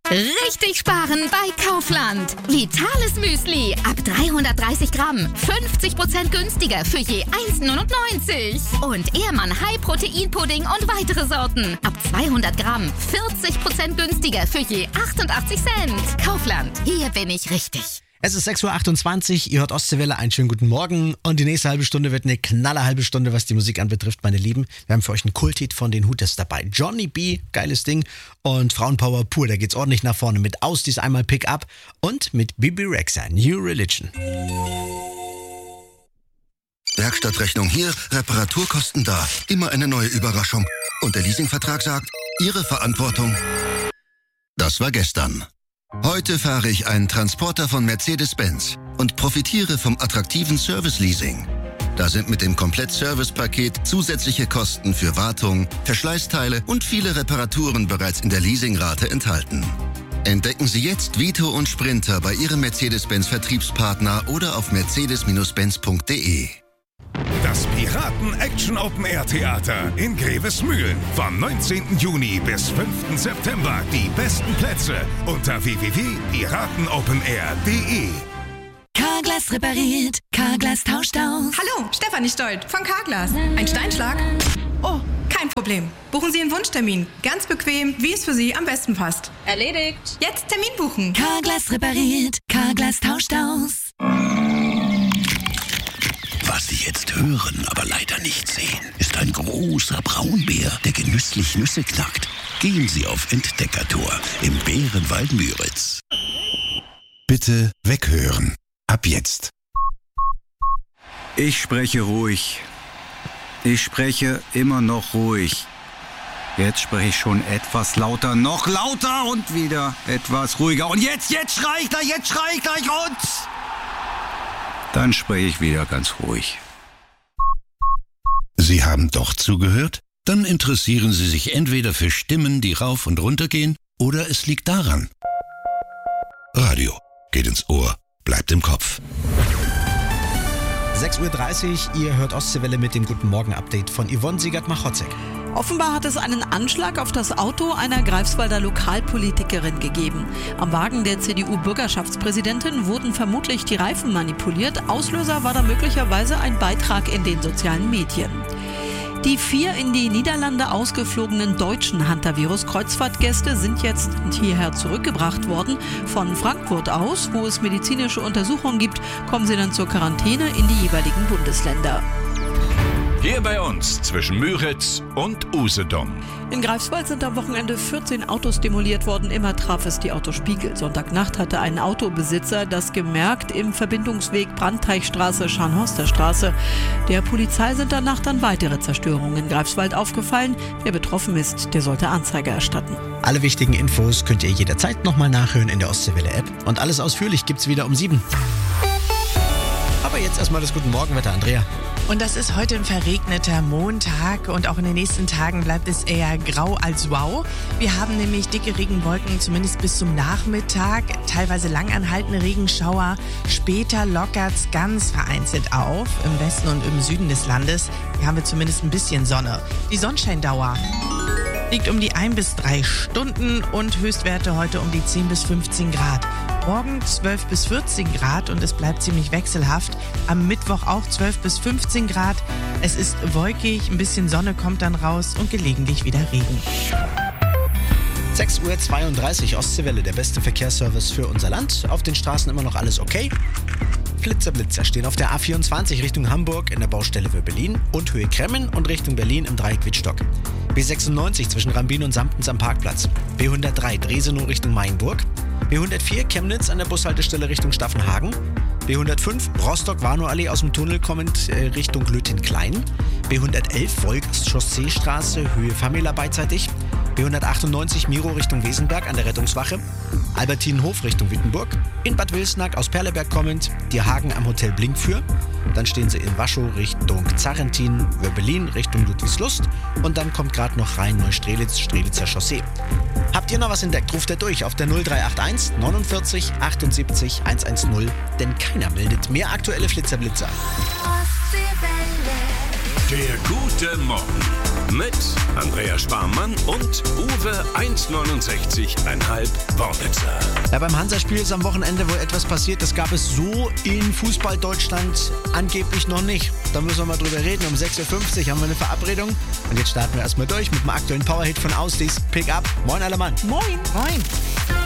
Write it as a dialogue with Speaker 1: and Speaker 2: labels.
Speaker 1: Richtig sparen bei Kaufland. Vitales Müsli ab 330 Gramm. 50% günstiger für je 1,99. Und Ehrmann High Protein Pudding und weitere Sorten. Ab 200 Gramm. 40% günstiger für je 88 Cent. Kaufland. Hier bin ich richtig.
Speaker 2: Es ist 6.28 Uhr, ihr hört Ostseewelle, einen schönen guten Morgen und die nächste halbe Stunde wird eine knaller halbe Stunde, was die Musik anbetrifft, meine Lieben. Wir haben für euch einen Kulthit von den Hooters dabei. Johnny B, geiles Ding und Frauenpower pur, da geht's ordentlich nach vorne mit Ausdies einmal Pick Up und mit Bibi Rexha, New Religion.
Speaker 3: Werkstattrechnung hier, Reparaturkosten da, immer eine neue Überraschung. Und der Leasingvertrag sagt, Ihre Verantwortung, das war gestern. Heute fahre ich einen Transporter von Mercedes-Benz und profitiere vom attraktiven Service-Leasing. Da sind mit dem Komplett-Service-Paket zusätzliche Kosten für Wartung, Verschleißteile und viele Reparaturen bereits in der Leasingrate enthalten. Entdecken Sie jetzt Vito und Sprinter bei Ihrem Mercedes-Benz-Vertriebspartner oder auf mercedes-benz.de.
Speaker 4: Das Piraten-Action-Open-Air-Theater in Grevesmühlen. Vom 19. Juni bis 5. September die besten Plätze unter www.piratenopenair.de.
Speaker 5: Carglass repariert, Carglass tauscht aus.
Speaker 6: Hallo, Stefanie Stolt von Carglass. Ein Steinschlag? Oh, kein Problem. Buchen Sie einen Wunschtermin. Ganz bequem, wie es für Sie am besten passt.
Speaker 7: Erledigt.
Speaker 6: Jetzt Termin buchen.
Speaker 5: Carglass repariert, Carglass tauscht aus.
Speaker 8: Was Sie jetzt hören, aber leider nicht sehen, ist ein großer Braunbär, der genüsslich Nüsse knackt. Gehen Sie auf Entdeckertour im Bärenwald Müritz.
Speaker 9: Bitte weghören. Ab jetzt.
Speaker 10: Ich spreche ruhig. Ich spreche immer noch ruhig. Jetzt spreche ich schon etwas lauter, noch lauter und wieder etwas ruhiger. Und jetzt schrei ich gleich und... Dann spreche ich wieder ganz ruhig.
Speaker 9: Sie haben doch zugehört? Dann interessieren Sie sich entweder für Stimmen, die rauf und runter gehen, oder es liegt daran. Radio geht ins Ohr, bleibt im Kopf.
Speaker 2: 6.30 Uhr, ihr hört Ostseewelle mit dem Guten Morgen-Update von Yvonne Siegert-Machotzek.
Speaker 11: Offenbar hat es einen Anschlag auf das Auto einer Greifswalder Lokalpolitikerin gegeben. Am Wagen der CDU-Bürgerschaftspräsidentin wurden vermutlich die Reifen manipuliert. Auslöser war da möglicherweise ein Beitrag in den sozialen Medien. Die 4 in die Niederlande ausgeflogenen deutschen Hantavirus-Kreuzfahrtgäste sind jetzt hierher zurückgebracht worden. Von Frankfurt aus, wo es medizinische Untersuchungen gibt, kommen sie dann zur Quarantäne in die jeweiligen Bundesländer.
Speaker 4: Hier bei uns zwischen Müritz und Usedom.
Speaker 11: In Greifswald sind am Wochenende 14 Autos demoliert worden. Immer traf es die Autospiegel. Sonntagnacht hatte ein Autobesitzer das gemerkt im Verbindungsweg Brandteichstraße-Scharnhorster-Straße. Der Polizei sind danach dann weitere Zerstörungen in Greifswald aufgefallen. Wer betroffen ist, der sollte Anzeige erstatten.
Speaker 2: Alle wichtigen Infos könnt ihr jederzeit nochmal nachhören in der Ostseewelle-App. Und alles ausführlich gibt's wieder um 7. Aber jetzt erstmal das Guten Morgenwetter, Andrea.
Speaker 6: Und das ist heute ein verregneter Montag und auch in den nächsten Tagen bleibt es eher grau als wow. Wir haben nämlich dicke Regenwolken, zumindest bis zum Nachmittag, teilweise langanhaltende Regenschauer. Später lockert's ganz vereinzelt auf, im Westen und im Süden des Landes. Hier haben wir zumindest ein bisschen Sonne. Die Sonnenscheindauer liegt um die 1 bis 3 Stunden und Höchstwerte heute um die 10 bis 15 Grad. Morgen 12 bis 14 Grad und es bleibt ziemlich wechselhaft. Am Mittwoch auch 12 bis 15 Grad. Es ist wolkig, ein bisschen Sonne kommt dann raus und gelegentlich wieder Regen.
Speaker 2: 6.32 Uhr, Ostseewelle, der beste Verkehrsservice für unser Land. Auf den Straßen immer noch alles okay. Blitzer stehen auf der A24 Richtung Hamburg in der Baustelle Wöbelin und Höhe Kremmen und Richtung Berlin im Dreieck Wittstock. B96 zwischen Rambin und Samptens am Parkplatz. B103 Dresenow Richtung Mainburg. B104 Chemnitz an der Bushaltestelle Richtung Staffenhagen. B105 Rostock-Warnow-Allee aus dem Tunnel kommend Richtung Lötin-Klein. B111 Wolgast-Chausseestraße Höhe Famila beidseitig. B198 Miro Richtung Wesenberg an der Rettungswache. Albertinenhof Richtung Wittenburg. In Bad Wilsnack aus Perleberg kommend die Hagen am Hotel Blinkfür. Dann stehen sie in Waschow Richtung Zarrentin, Wöbelin Richtung Ludwigslust. Und dann kommt gerade noch rein Neustrelitz, Strelitzer Chaussee. Habt ihr noch was entdeckt? Ruft ihr durch auf der 0381 49 78 110, denn keiner meldet mehr aktuelle Flitzer.
Speaker 4: Der gute Morgen mit Andreas Sparmann und Uwe 1,69,5 Wornitzer.
Speaker 2: Ja, beim Hansa-Spiel ist am Wochenende wohl etwas passiert. Das gab es so in Fußball-Deutschland angeblich noch nicht. Da müssen wir mal drüber reden. Um 6.50 Uhr haben wir eine Verabredung. Und jetzt starten wir erstmal durch mit dem aktuellen Powerhit von Auslies. Pick up. Moin, alle Mann.
Speaker 6: Moin.
Speaker 2: Moin.